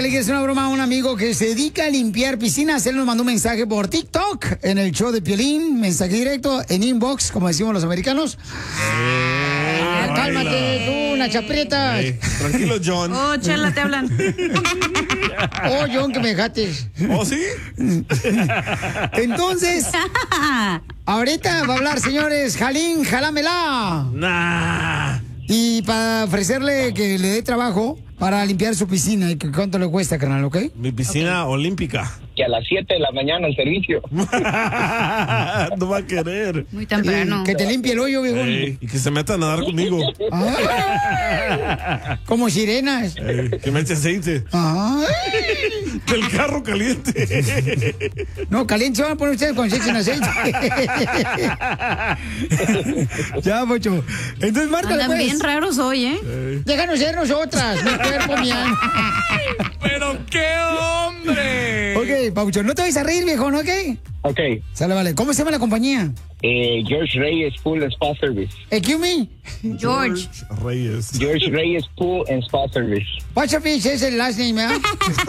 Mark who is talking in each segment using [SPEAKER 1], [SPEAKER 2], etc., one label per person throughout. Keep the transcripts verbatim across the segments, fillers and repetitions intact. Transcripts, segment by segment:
[SPEAKER 1] le quieres una broma a un amigo que se dedica a limpiar piscinas. Él nos mandó un mensaje por TikTok en el show de Piolín. Mensaje directo en inbox, como decimos los americanos.
[SPEAKER 2] Eh,
[SPEAKER 1] ah, cálmate tú, una chapreta.
[SPEAKER 2] Eh, tranquilo, John.
[SPEAKER 3] Oh, Chela, te hablan.
[SPEAKER 1] Oh, John, que me dejaste.
[SPEAKER 2] ¿Oh, sí?
[SPEAKER 1] Entonces, ahorita va a hablar, señores, Jalín, jalámela.
[SPEAKER 2] Nah.
[SPEAKER 1] Y para ofrecerle que le dé trabajo para limpiar su piscina. ¿Y cuánto le cuesta, carnal, ok?
[SPEAKER 2] Mi piscina okay. olímpica.
[SPEAKER 4] Que a las siete de la mañana el servicio.
[SPEAKER 2] No va a querer.
[SPEAKER 3] Muy temprano.
[SPEAKER 1] Eh, que te limpie el hoyo, viejo.
[SPEAKER 2] Ey, y que se meta a nadar conmigo.
[SPEAKER 1] Ah, como sirenas.
[SPEAKER 2] Ey, que me eche aceite.
[SPEAKER 1] Ay.
[SPEAKER 2] Del carro caliente.
[SPEAKER 1] No, caliente se van a poner ustedes con sexo en aceite. Ya, Pocho. Entonces, márcale,
[SPEAKER 3] Andan
[SPEAKER 1] pues.
[SPEAKER 3] bien raros hoy, ¿eh?
[SPEAKER 2] Ey.
[SPEAKER 1] Déjanos ser nosotras, mi cuerpo, mi alma.
[SPEAKER 2] ¡Pero qué hombre!
[SPEAKER 1] Ok, Paucho, no te vayas a reír, viejo, ¿no? Ok.
[SPEAKER 4] Ok.
[SPEAKER 1] Sale, vale. ¿Cómo se llama la compañía?
[SPEAKER 4] Eh, George Reyes Pool and Spa Service.
[SPEAKER 1] Excuse me.
[SPEAKER 3] George.
[SPEAKER 2] Reyes.
[SPEAKER 4] George Reyes Pool and Spa Service.
[SPEAKER 1] Pachafish es el last name, ¿eh?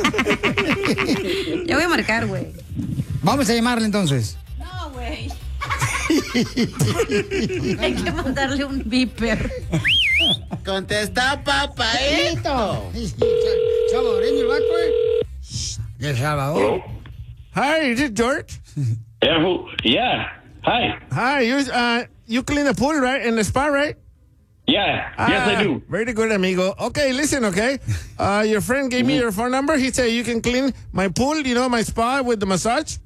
[SPEAKER 3] Ya voy a marcar, güey.
[SPEAKER 1] Vamos a llamarle entonces.
[SPEAKER 3] No, güey. Hay que mandarle un beeper.
[SPEAKER 5] Contesta, papaito.
[SPEAKER 1] Salvadoreño el vato, ¿eh? El Salvador.
[SPEAKER 2] Hi, is it George?
[SPEAKER 6] Yeah, who, yeah. Hi.
[SPEAKER 2] Hi, you uh you clean the pool, right? In the spa, right?
[SPEAKER 6] Yeah. Yes,
[SPEAKER 2] Ah,
[SPEAKER 6] I do.
[SPEAKER 2] Very good, amigo. Okay, listen, okay? Uh, your friend gave me your phone number. He said you can clean my pool, you know, my spa with the massage.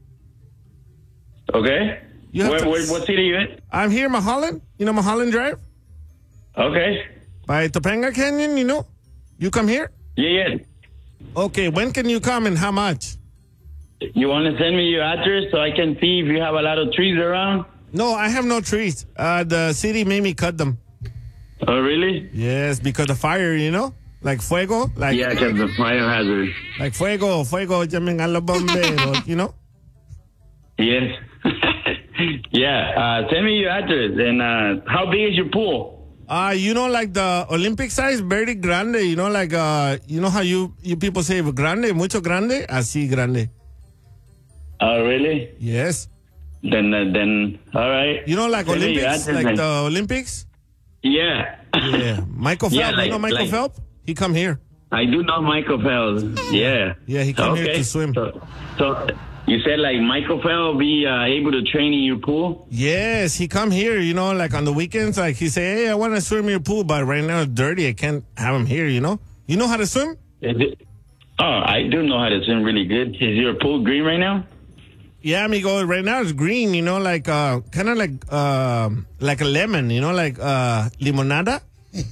[SPEAKER 6] Okay.
[SPEAKER 2] You have
[SPEAKER 6] Where,
[SPEAKER 2] to-
[SPEAKER 6] where, what city you in?
[SPEAKER 2] I'm here in Mulholland. You know Mulholland Drive?
[SPEAKER 6] Okay.
[SPEAKER 2] By Topanga Canyon, you know? You come here?
[SPEAKER 6] Yeah, yeah.
[SPEAKER 2] Okay, when can you come and how much?
[SPEAKER 6] You want to send me your address so I can see if you have a lot of trees around?
[SPEAKER 2] No, I have no trees. Uh, the city made me cut them.
[SPEAKER 6] Oh, really?
[SPEAKER 2] Yes, because of fire, you know? Like fuego. Like,
[SPEAKER 6] Yeah, because the fire hazard.
[SPEAKER 2] like fuego, fuego, llamen a los bomberos, you know?
[SPEAKER 6] Yes. Yeah. Uh, send me your address. And uh, how big is your pool?
[SPEAKER 2] Uh, you know, like the Olympic size, very grande, you know, like, uh, you know how you, you people say grande, mucho grande? Así grande.
[SPEAKER 6] Oh, really?
[SPEAKER 2] Yes.
[SPEAKER 6] Then, uh, then, all right.
[SPEAKER 2] You know, like
[SPEAKER 6] Send me your
[SPEAKER 2] Olympics,
[SPEAKER 6] address
[SPEAKER 2] like
[SPEAKER 6] and-
[SPEAKER 2] the Olympics?
[SPEAKER 6] Yeah.
[SPEAKER 2] Yeah. Michael Phelps,
[SPEAKER 6] Yeah, like-
[SPEAKER 2] you know Michael
[SPEAKER 6] like-
[SPEAKER 2] Phelps? He come here.
[SPEAKER 6] I do know Michael Phelps. Yeah.
[SPEAKER 2] Yeah, he come here
[SPEAKER 6] Okay.
[SPEAKER 2] to swim.
[SPEAKER 6] So, so you said like Michael Phelps be uh, able to train in your pool?
[SPEAKER 2] Yes, he come here, you know, like on the weekends, like he say, hey, I want to swim in your pool, but right now it's dirty. I can't have him here, you know? You know how to swim?
[SPEAKER 6] Is it? Oh, I do know how to swim really good. Is your pool green right now?
[SPEAKER 2] Yeah, amigo, right now it's green, you know, like, uh, kind of like, uh, like a lemon, you know, like, uh, limonada.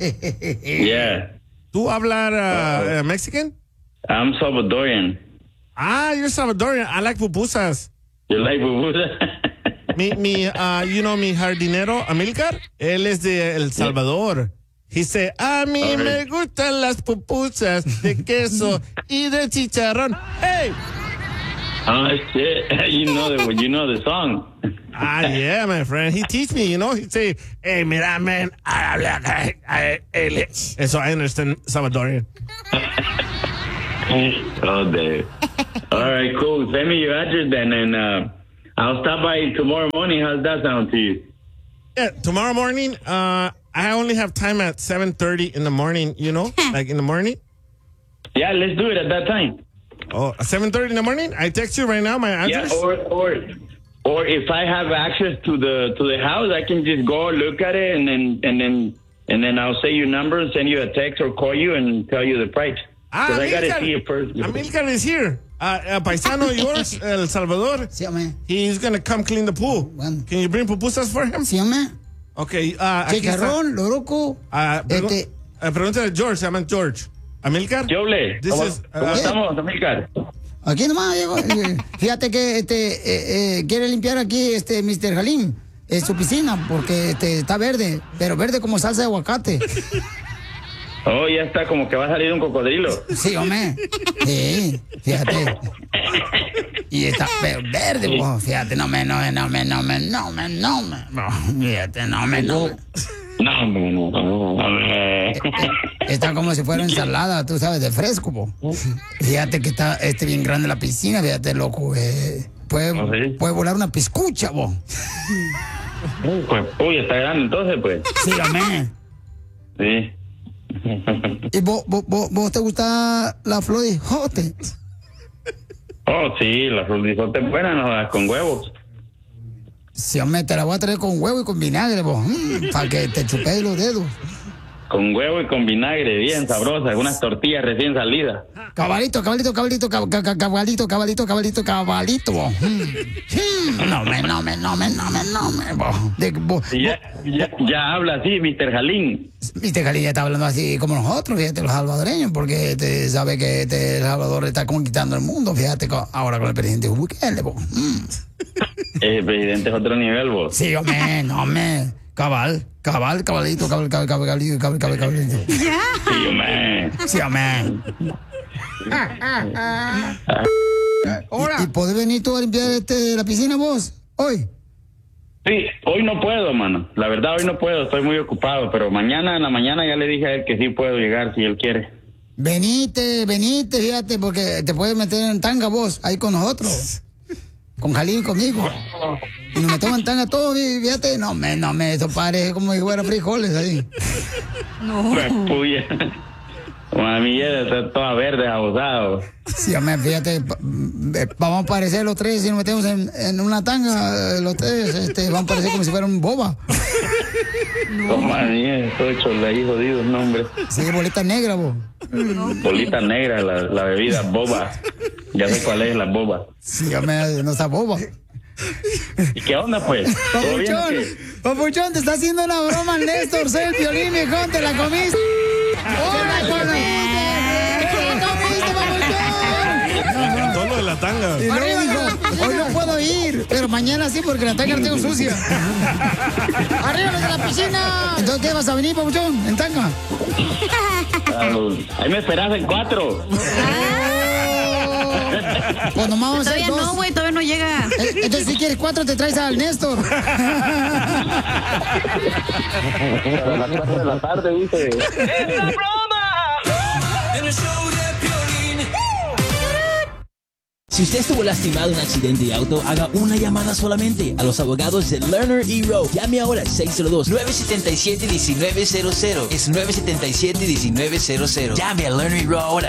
[SPEAKER 6] Yeah.
[SPEAKER 2] ¿Tú hablar uh, uh, Mexican?
[SPEAKER 6] I'm Salvadorian.
[SPEAKER 2] Ah, you're Salvadorian. I like pupusas.
[SPEAKER 6] You like pupusa?
[SPEAKER 2] Mi, mi, uh, you know, mi jardinero, Amilcar, él es de El Salvador. He said, a mí
[SPEAKER 6] Okay.
[SPEAKER 2] me gustan las pupusas de queso y de chicharrón. Hey!
[SPEAKER 6] Oh, shit. You know the, you know the song.
[SPEAKER 2] Ah, yeah, my friend. He teach me, you know. He say, hey, mira, man. So I understand Salvadorian.
[SPEAKER 6] Oh, Dave. All right, cool. Send me your address then, and uh, I'll stop by tomorrow morning. How's that sound to you?
[SPEAKER 2] Yeah, tomorrow morning, uh, I only have time at seven thirty in the morning, you know, like in the morning.
[SPEAKER 6] Yeah, let's do it at that time.
[SPEAKER 2] Oh, at seven thirty in the morning? I text you right now my address.
[SPEAKER 6] Yeah, or or or if I have access to the to the house, I can just go look at it and then and then and then I'll say your number and send you a text or call you and tell you the price.
[SPEAKER 2] Ah,
[SPEAKER 6] Because I gotta
[SPEAKER 2] Amilcar.
[SPEAKER 6] see it first.
[SPEAKER 2] Amilcar is here. Uh, uh, paisano yours, El Salvador.
[SPEAKER 1] Sí, hombre.
[SPEAKER 2] He's gonna come clean the pool.
[SPEAKER 1] Bueno.
[SPEAKER 2] Can you bring pupusas for him?
[SPEAKER 1] Sí, hombre.
[SPEAKER 2] Okay. Uh, aquí está.
[SPEAKER 1] Chicharrón, loroco.
[SPEAKER 2] Ah, pregu-
[SPEAKER 1] Este-
[SPEAKER 2] eh, pregúntale a George, se llama George. Amilcar?
[SPEAKER 6] Yoble,
[SPEAKER 2] This
[SPEAKER 6] ¿cómo,
[SPEAKER 2] is, uh,
[SPEAKER 6] ¿cómo estamos, Amilcar?
[SPEAKER 1] Aquí nomás, Diego. Eh, Fíjate que este eh, eh, quiere limpiar aquí este mister Jalín eh, su piscina porque este, está verde, pero verde como salsa de aguacate.
[SPEAKER 6] Oh, ya está, como que va a salir un cocodrilo.
[SPEAKER 1] Sí, hombre. Sí, fíjate. Y está pero verde, pues, fíjate, no me, no me, no me, no me, no me, no me. Fíjate, no me, no me.
[SPEAKER 6] No, no, no, no.
[SPEAKER 1] Está como si fuera ensalada, tú sabes, de fresco, bo. Fíjate que está este, bien grande la piscina, fíjate, loco. Eh, puede,
[SPEAKER 6] ¿Oh, sí?
[SPEAKER 1] puede volar una piscucha, bo.
[SPEAKER 6] Pues, uy, está grande entonces, pues.
[SPEAKER 1] Sí, amén.
[SPEAKER 6] Sí.
[SPEAKER 1] ¿Y vos, vos, vos, vos te gusta la flor de jote?
[SPEAKER 6] Oh, sí, la florizote es buena, ¿no? Con huevos.
[SPEAKER 1] Sí, hombre, te la voy a traer con huevo y con vinagre, vos. Mm, para que te chupes los dedos.
[SPEAKER 6] Con huevo y con vinagre, bien sabrosa, unas tortillas recién salidas.
[SPEAKER 1] Cabalito, cabalito, cabalito, cab- ca- ca- cabalito, cabalito, cabalito, cabalito, vos. Mm. Mm, No me, no me, no me, no me, no me, vos. De, vos,
[SPEAKER 6] Y ya, ya, ya habla así, mister Jalín.
[SPEAKER 1] Viste, Cali ya está hablando así como nosotros, fíjate, los salvadoreños, porque te sabe que este El Salvador está conquistando el mundo, fíjate, co- ahora con el presidente Bukele, vos. Mm.
[SPEAKER 6] El presidente es otro nivel, vos.
[SPEAKER 1] Sí, hombre, no, hombre. Cabal, cabal, cabalito, cabal, cabal, cabal, cabalito, cabal, cabal, cabalito.
[SPEAKER 6] Sí, hombre.
[SPEAKER 1] Sí, hombre. ¿Y, y podés venir tú a limpiar este, la piscina vos, hoy?
[SPEAKER 6] Sí, hoy no puedo, mano. La verdad, hoy no puedo, estoy muy ocupado. Pero mañana en la mañana ya le dije a él que sí puedo llegar si él quiere.
[SPEAKER 1] Venite, venite, fíjate, porque te puedes meter en tanga vos, ahí con nosotros. Con Jalín, conmigo. Y nos metemos en tanga todos, fíjate. No, me, no, me, eso parece como si fuera frijoles ahí.
[SPEAKER 3] No.
[SPEAKER 6] Pues, puya. Mami, está toda verde, abusado.
[SPEAKER 1] Sí, hombre, fíjate, pa- eh, vamos a parecer los tres, si nos metemos en, en una tanga, eh, los tres, este, vamos a parecer como si fueran boba.
[SPEAKER 6] No, mami, estoy hecho ahí jodido, no, hombre.
[SPEAKER 1] Sí, bolita negra, vos.
[SPEAKER 6] Bolita negra, la, la bebida boba. Ya sé cuál es la boba.
[SPEAKER 1] Sí, hombre, no está boba.
[SPEAKER 6] ¿Y qué onda, pues? ¿Todo bien o
[SPEAKER 1] Papuchón,
[SPEAKER 6] qué?
[SPEAKER 1] Papuchón, te está haciendo una broma Néstor, sé el violín, viejón, te la comiste. ¡Hola, con la ¡te la comiste, Papuchón!
[SPEAKER 2] Me encantó lo de la tanga.
[SPEAKER 1] Y luego dijo, hoy no puedo ir, pero mañana sí porque la tanga la tengo sucia. ¡Arriba los de la piscina! Entonces, ¿qué vas a venir, Papuchón, en tanga?
[SPEAKER 6] Ah, ahí me esperas en cuatro.
[SPEAKER 1] Pues nomás vamos a hacer
[SPEAKER 3] Todavía
[SPEAKER 1] dos.
[SPEAKER 3] no, güey, todavía no llega.
[SPEAKER 1] Eh, Entonces, si quieres cuatro, te traes al Néstor.
[SPEAKER 6] A las cuatro de la tarde, dice.
[SPEAKER 7] Si usted estuvo lastimado en un accidente de auto, haga una llamada solamente a los abogados de Lerner y Rowe. Llame ahora al seis cero dos, nueve siete siete, uno nueve cero cero. Es nueve siete siete, uno nueve cero cero. Llame a Lerner y Rowe ahora.